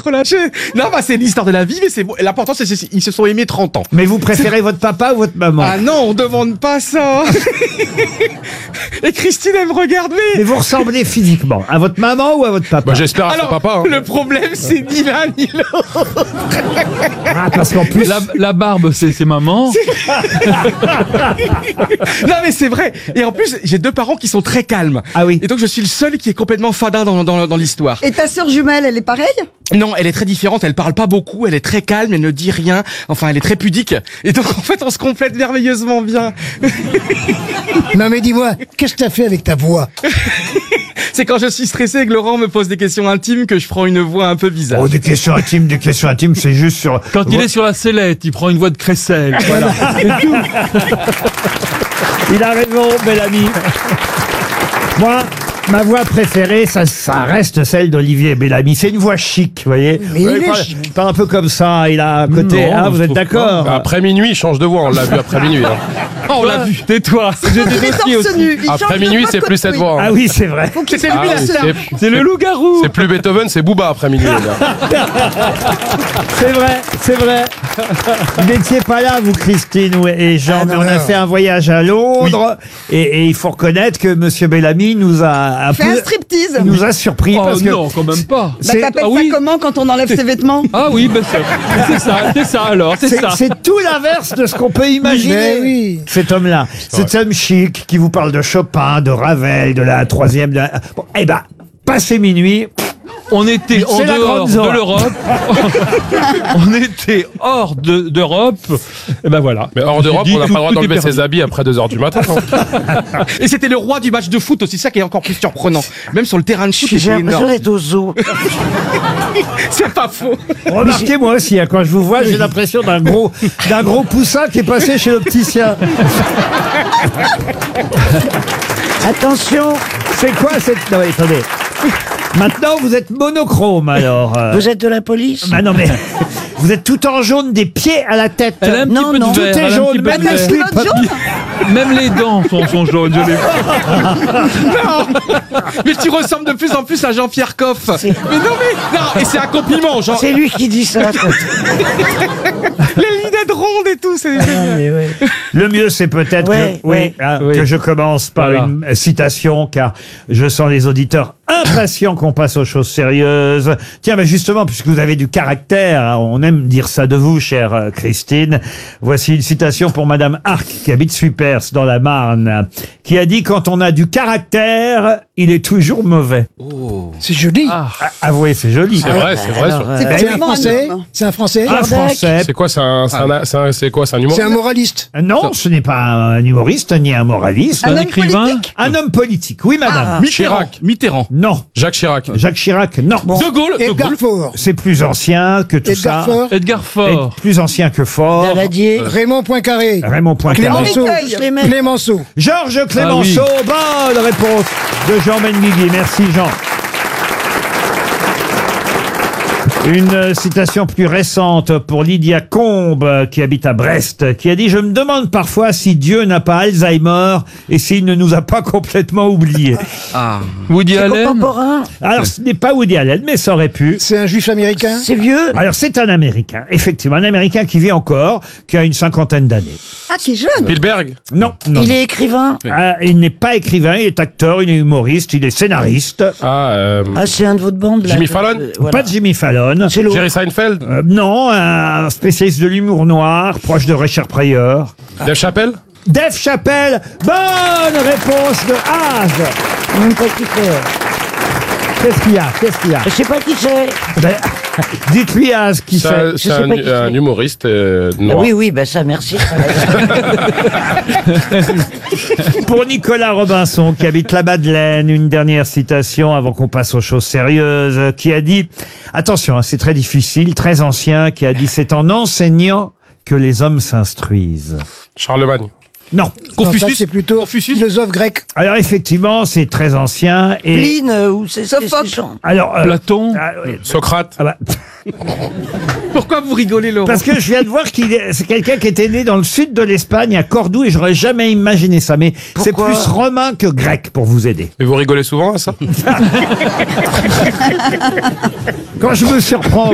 l'autre là. Non, bah c'est l'histoire de la vie, mais c'est bon. L'important c'est qu'ils se sont aimés 30 ans. Mais vous préférez votre papa ou votre maman? Ah non, on demande pas ça. Et Christine, elle me regarde, Mais vous ressemblez physiquement à votre maman ou à votre papa? Bah, j'espère à son Alors, papa. Hein. le problème, c'est ni l'un ni l'autre. Ah, parce qu'en plus... La barbe, c'est maman. Non, mais c'est vrai. Et en plus, j'ai 2 parents qui sont très calmes. Ah oui. Et donc, je suis le seul qui est complètement fadin dans l'histoire. Et ta sœur jumelle, elle est pareille? Non, elle est très différente. Elle parle pas beaucoup. Elle est très calme. Elle ne dit rien. Enfin, elle est très pudique. Et donc, en fait, on se complète merveilleusement bien. Non mais dis-moi, qu'est-ce que t'as fait avec ta voix? C'est quand je suis stressé et que Laurent me pose des questions intimes que je prends une voix un peu bizarre. Oh, des questions intimes, c'est juste sur... Quand il est sur la sellette, il prend une voix de crécelle. Voilà. C'est tout. Il a raison, bel ami. Moi, ma voix préférée, ça reste celle d'Olivier Bellamy. C'est une voix chic, vous voyez. Mais il est Pas- chic. Pas un peu comme ça, il a un côté... Non, hein, vous je êtes trouve d'accord? Bah, après minuit, il change de voix. On l'a vu après minuit. Hein. Oh, on l'a vu. Tais-toi. J'ai des Il est dossiers torse aussi. nu. Il Après change de minuit, voix c'est de plus cette côté. voix. Hein. Ah oui, c'est vrai. Faut qu'il C'est soit lui, Ah la oui, star. C'est le loup-garou. c'est plus Beethoven, c'est Booba après minuit. Les gars. C'est vrai. Vous n'étiez pas là, vous, Christine et Jean, Ah, mais non, on a non. fait un voyage à Londres. Et il faut reconnaître que Monsieur Bellamy nous a Fais un striptease. il nous a surpris Oh parce que non, quand même pas. Bah, c'est- t'appelles ah oui. ça comment quand on enlève ses vêtements? Ah oui, ben c'est ça alors, c'est ça. c'est tout l'inverse de ce qu'on peut imaginer. Mais oui. Cet homme-là, cet homme chic qui vous parle de Chopin, de Ravel, de la troisième. Bon, eh ben, passé minuit. On était en C'est la dehors grande de zone. l'Europe. On était hors d'Europe. Et ben voilà. Mais hors d'Europe, J'ai dit, on n'a pas le droit tout est d'enlever perdu. ses habits après 2h du matin. Hein. Et c'était le roi du match de foot aussi, ça qui est encore plus surprenant. Même sur le terrain de foot, J'ai c'était l'impression énorme. d'être au zoo. C'est pas faux. Remarquez, moi aussi, hein, quand je vous vois, j'ai l'impression d'un gros poussin qui est passé chez l'opticien. Attention, C'est quoi cette... Non, attendez. Maintenant, vous êtes monochrome, alors. vous êtes de la police? Bah non, mais... Vous êtes tout en jaune des pieds à la tête. Elle a un petit Non, peu non. de Tout vert. est elle a un jaune, petit peu même de le vert. slip. Même les dents sont jaunes. Je les... Mais tu ressembles de plus en plus à Jean-Pierre Coff. Mais non, et c'est un compliment, Jean. C'est lui qui dit ça. Les lunettes rondes et tout, c'est génial. Le mieux, c'est peut-être Ouais, que, ouais. Oui. que je commence par Voilà. une citation, car je sens les auditeurs impatients qu'on passe aux choses sérieuses. Tiens, mais justement, puisque vous avez du caractère, hein, on aime dire ça de vous, chère Christine. Voici une citation pour Madame Arc, qui habite Suipers, dans la Marne, qui a dit « Quand on a du caractère, il est toujours mauvais C'est joli. Avouez, c'est joli. C'est vrai, c'est vrai. Alors, ça. C'est C'est un tellement français. homme. C'est un français. Un Français. C'est quoi, c'est quoi, c'est un humour? C'est un moraliste. Non, ce n'est pas un humoriste, ni un moraliste. Un Un homme écrivain. politique? Un homme politique, oui, madame. Mitterrand. Non. Jacques Chirac. Jacques Chirac, non. De Gaulle. Edgar Faure. C'est plus ancien que tout Edgar ça. Faure. Edgar Et Faure. plus ancien que fort. Daladier. Raymond Poincaré. Raymond Poincaré. Clémenceau. Henri Clémenceau. Georges Clémenceau, bonne réponse de Jean Benguigui. Merci Jean. Une citation plus récente pour Lydia Combe, qui habite à Brest, qui a dit « Je me demande parfois si Dieu n'a pas Alzheimer et s'il ne nous a pas complètement oubliés. Ah. Woody Allen. Contemporain. » Alors, ce n'est pas Woody Allen, mais ça aurait pu. C'est un juif américain. C'est vieux. Alors, c'est un Américain, effectivement, un Américain qui vit encore, qui a une 50aine d'années. Ah, qui est jeune. Spielberg. Non, non. Il est écrivain. Ah, il n'est pas écrivain, il est acteur, il est humoriste, il est scénariste. Ah, Ah, c'est un de votre bande. Là, Jimmy Fallon. voilà. Pas de Jimmy Fallon. C'est l'autre. Jerry Seinfeld. Non, un spécialiste de l'humour noir, proche de Richard Pryor. Dave Chappelle. Dave Chappelle, bonne réponse de Az. Même pas qui c'est. Qu'est-ce qu'il y a Je sais pas qui c'est. Ben, dites-lui Az qui C'est c'est. un- Je c'est sais pas qui un c'est. humoriste noir. Oui, oui, ben ça, merci. Pour Nicolas Robinson, qui habite la Madeleine, une dernière citation avant qu'on passe aux choses sérieuses, qui a dit, attention, hein, c'est très difficile, très ancien, qui a dit, c'est en enseignant que les hommes s'instruisent. Charlemagne. Non. Non, ça, c'est plutôt philosophe grec. Alors effectivement, c'est très ancien et... Pline, ou c'est Sophocle. Alors, Platon. oui. Socrate. Ah bah, Pourquoi vous rigolez, Laurent? parce que je viens de voir c'est quelqu'un qui était né dans le sud de l'Espagne, à Cordoue, et j'aurais jamais imaginé ça. Mais c'est Pourquoi plus romain que grec, pour vous aider. Et vous rigolez souvent à ça? Quand je me surprends